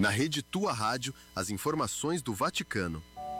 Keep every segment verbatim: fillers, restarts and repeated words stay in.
Na rede Tua Rádio, as informações do Vaticano.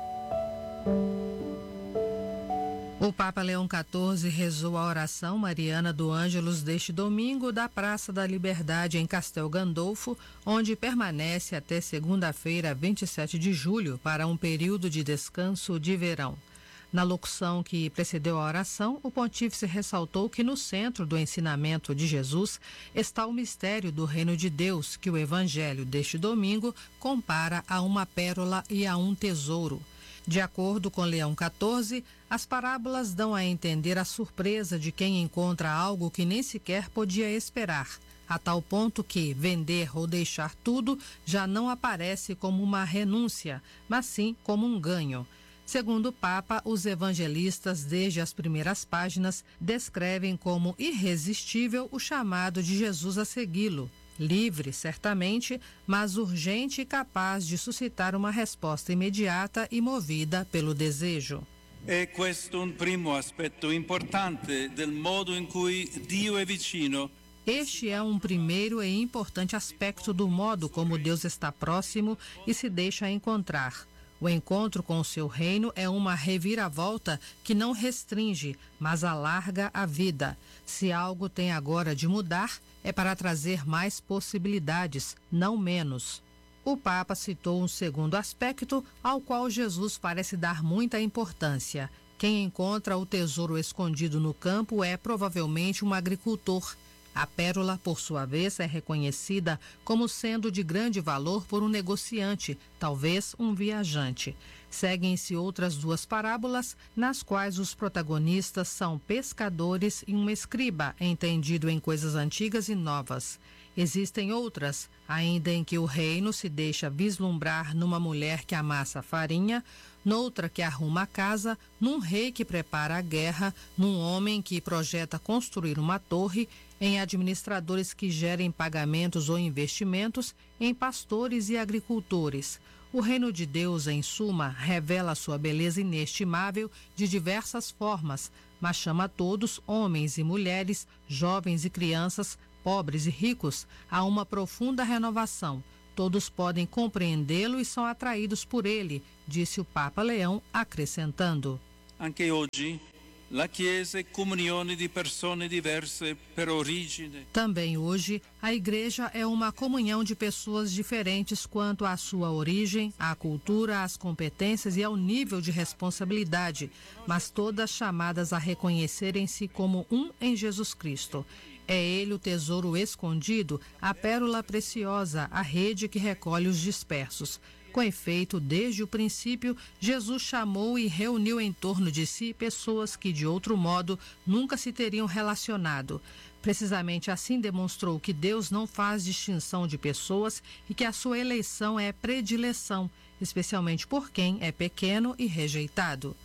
O Papa Leão quatorze rezou a oração mariana do Ângelus deste domingo da Praça da Liberdade em Castel Gandolfo, onde permanece até segunda-feira, vinte e sete de julho, para um período de descanso de verão. Na locução que precedeu a oração, o pontífice ressaltou que no centro do ensinamento de Jesus está o mistério do reino de Deus, que o evangelho deste domingo compara a uma pérola e a um tesouro. De acordo com Leão quatorze, as parábolas dão a entender a surpresa de quem encontra algo que nem sequer podia esperar, a tal ponto que vender ou deixar tudo já não aparece como uma renúncia, mas sim como um ganho. Segundo o Papa, os evangelistas, desde as primeiras páginas, descrevem como irresistível o chamado de Jesus a segui-lo. Livre, certamente, mas urgente e capaz de suscitar uma resposta imediata e movida pelo desejo. É questo un primo aspetto importante del modo in cui Dio è vicino. Este é um primeiro e importante aspecto do modo como Deus está próximo e se deixa encontrar. O encontro com o seu reino é uma reviravolta que não restringe, mas alarga a vida. Se algo tem agora de mudar, é para trazer mais possibilidades, não menos. O Papa citou um segundo aspecto ao qual Jesus parece dar muita importância. Quem encontra o tesouro escondido no campo é provavelmente um agricultor. A pérola, por sua vez, é reconhecida como sendo de grande valor por um negociante, talvez um viajante. Seguem-se outras duas parábolas, nas quais os protagonistas são pescadores e um escriba, entendido em coisas antigas e novas. Existem outras, ainda em que o reino se deixa vislumbrar numa mulher que amassa farinha, noutra que arruma a casa, num rei que prepara a guerra, num homem que projeta construir uma torre, em administradores que gerem pagamentos ou investimentos, em pastores e agricultores. O reino de Deus, em suma, revela sua beleza inestimável de diversas formas, mas chama todos, homens e mulheres, jovens e crianças, pobres e ricos, a uma profunda renovação. Todos podem compreendê-lo e são atraídos por ele, disse o Papa Leão, acrescentando: Anche oggi la Chiesa è comunione di persone diverse per origine. Também hoje, a Igreja é uma comunhão de pessoas diferentes quanto à sua origem, à cultura, às competências e ao nível de responsabilidade, mas todas chamadas a reconhecerem-se como um em Jesus Cristo. É ele o tesouro escondido, a pérola preciosa, a rede que recolhe os dispersos. Com efeito, desde o princípio, Jesus chamou e reuniu em torno de si pessoas que, de outro modo, nunca se teriam relacionado. Precisamente assim demonstrou que Deus não faz distinção de pessoas e que a sua eleição é predileção, especialmente por quem é pequeno e rejeitado.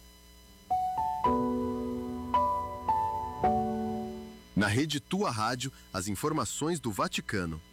Na rede Tua Rádio, as informações do Vaticano.